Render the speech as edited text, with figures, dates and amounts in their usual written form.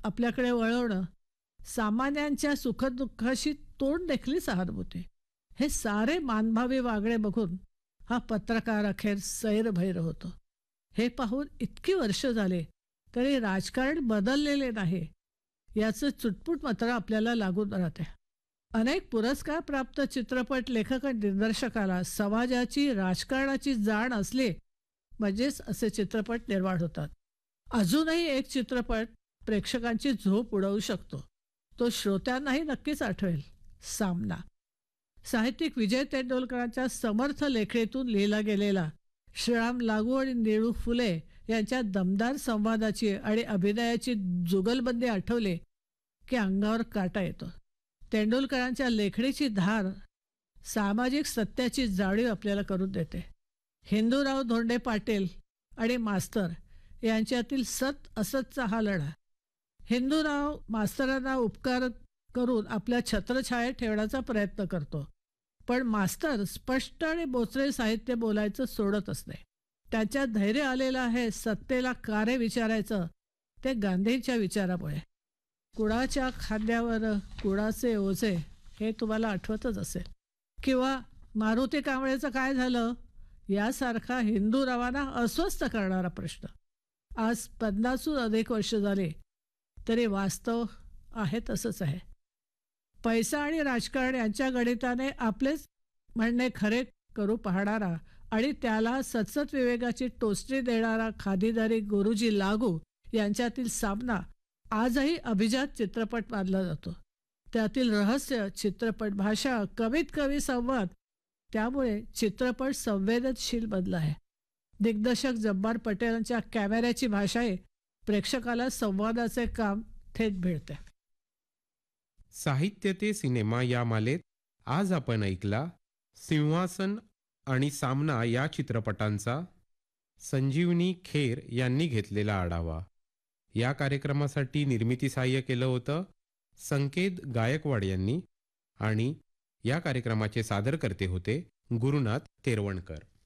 आपल्याकडे वळवणं, सामान्यांच्या सुखदुःखाशी तोंड देखील सहानुभूती, हे सारे मानभावी वागणे बघून हा पत्रकार अखेर सैरभैर होतो. हे पाहून इतकी वर्ष झाले तरी राजकारण बदललेले नाही याचं चुटपुट मात्र आपल्याला लागून राहते. अनेक पुरस्कार प्राप्त चित्रपट लेखक आणि दिग्दर्शकाला समाजाची राजकारणाची जाण असली म्हणजेच असे चित्रपट निर्माण होतात. अजूनही एक चित्रपट प्रेक्षकांची झोप उडवू शकतो. तो श्रोत्यांनाही नक्कीच आठवेल, सामना. साहित्यिक विजय तेंडुलकरांच्या समर्थ लेखणीतून लिहिला गेलेला श्रीराम लागू आणि निळू फुले यांच्या दमदार संवादाची आणि अभिनयाची जुगलबंदी आठवले की अंगावर काटा येतो. तेंडुलकरांच्या लेखणीची धार सामाजिक सत्याची जाणीव आपल्याला करून देते. हिंदूराव धोंडे पाटील आणि मास्तर यांच्यातील सत असतचा हा लढा. हिंदूराव मास्तरांना उपकार करून आपल्या छत्रछायेत ठेवण्याचा प्रयत्न करतो, पण मास्तर स्पष्ट आणि बोचरे साहित्य बोलायचं सोडतच नाही. त्याच्या धैर्य आलेलं आहे सत्तेला का रे विचारायचं, ते गांधींच्या विचारामुळे. कुणाच्या खांद्यावर कुणाचे ओझे हे तुम्हाला आठवतच असेल, किंवा मारुती कांबळेचं काय झालं यासारखा हिंदूरावांना अस्वस्थ करणारा प्रश्न. आज 50हून अधिक वर्ष झाले तरी वास्तव आहे तसंच आहे. पैसा आणि राजकारण यांच्या गणिताने आपलेच म्हणणे खरे करू पाहणारा आणि त्याला सतसत विवेकाची टोचणी देणारा खादीदारी गुरुजी लागू यांच्यातील सामना आजही अभिजात चित्रपट मानला जातो. त्यातील रहस्य, चित्रपट भाषा, कमीत कमी संवाद, त्यामुळे चित्रपट संवेदनशील बनला आहे. दिग्दर्शक जब्बार पटेलांच्या कॅमेऱ्याची भाषाही प्रेक्षकाला संवादाचे काम थेट भिडते. साहित्य ते सिनेमा या मालेत आज आपण ऐकला सिंहासन आणि सामना या चित्रपटांचा संजीवनी खेर यांनी घेतलेला आढावा. या कार्यक्रमासाठी निर्मिती सहाय्य केलं होतं संकेत गायकवाड यांनी आणि या कार्यक्रमाचे सादरकर्ते होते गुरुनाथ तेरवणकर.